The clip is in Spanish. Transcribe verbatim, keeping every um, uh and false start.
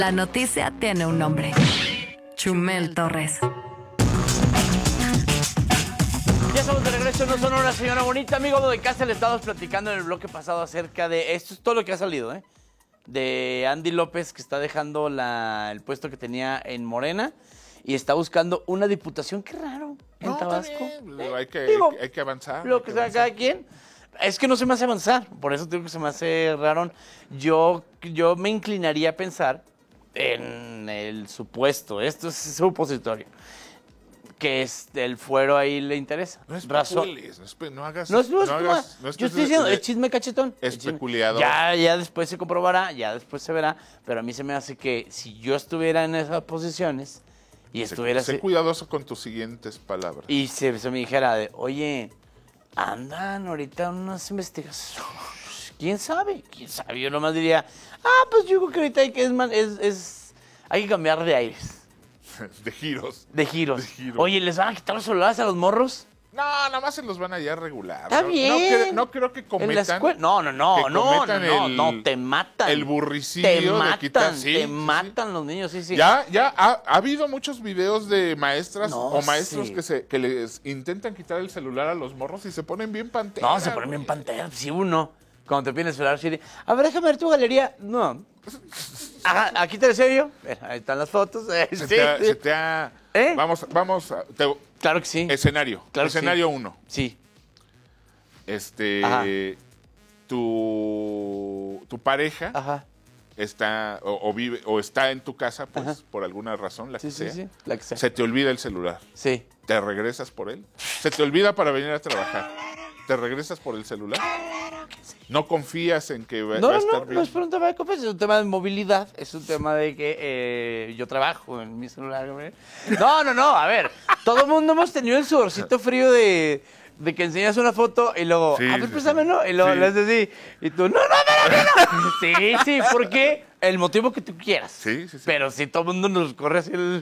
La noticia tiene un nombre. Chumel Torres. Ya estamos de regreso, no son una señora bonita. Amigo de casa, le estábamos platicando en el bloque pasado acerca de... Esto es todo lo que ha salido, ¿eh? De Andy López, que está dejando la, el puesto que tenía en Morena y está buscando una diputación. Qué raro, en No, Tabasco. también, hay, que, Digo, hay que avanzar. Lo hay que que sea avanzar. cada quien. Es que no se me hace avanzar, por eso digo que se me hace raro. Yo, yo me inclinaría a pensar en el supuesto, esto es supositorio, que es, el fuero ahí le interesa. No es Razón. peculies, no, espe- no hagas... No, es- no es no como- hagas- no yo estés estoy diciendo, de- es chisme cachetón. El chisme. especuleador. Ya, ya después se comprobará, ya después se verá, pero a mí se me hace que si yo estuviera en esas posiciones y sé, estuviera sé así, cuidadoso con tus siguientes palabras. y se, se me dijera de, oye, andan ahorita unas investigaciones, quién sabe, quién sabe, yo nomás diría, ah, pues yo creo que ahorita hay que, es, man- es, es- hay que cambiar de aires, De giros. de giros. De giros. Oye, ¿les van a quitar los celulares a los morros? No, nada más se los van a ya regular. Está no, bien. No, cre- no creo que En la cometan... escuela. No, no, no, que no, no, cometan no, el- no, te matan. el burricidio Te de matan, quitar- sí, te sí, sí. matan los niños, sí, sí. Ya, ya ha, ha habido muchos videos de maestras No, o maestros sí. que se que les intentan quitar el celular a los morros y se ponen bien panteras. No, se ponen bien panteras, sí, uno. Cuando te piden el celular, sí, de, a ver, déjame ver tu galería. No. Ajá, aquí te deseo yo. Mira, ahí están las fotos. eh, Se, sí, te ha, sí. se te ha- ¿Eh? Vamos, vamos. a- te- Claro que sí. escenario. Claro que escenario sí. uno. Sí. Este. Ajá. Tu, tu pareja Ajá. está o, o vive o está en tu casa, pues, Ajá. por alguna razón, la Sí, que sí, sea. sí. La que sea. Se te olvida el celular. Sí. ¿Te regresas por él? ¿Se te olvida para venir a trabajar? ¿Te regresas por el celular? ¿No confías en que va, No, va a no, estar no, bien? no es por un tema de confianza, es un tema de movilidad, es un tema de que eh, yo trabajo en mi celular. hombre. No, no, no, a ver, todo el mundo hemos tenido el sudorcito frío de, de que enseñas una foto y luego, Sí, a ver, sí, préstame, sí. ¿no? Y luego Sí. le haces así, y tú, no, no, no, no, no. Sí, sí, ¿por qué? El motivo que tú quieras. Sí, sí, sí. Pero si todo el mundo nos corre así el...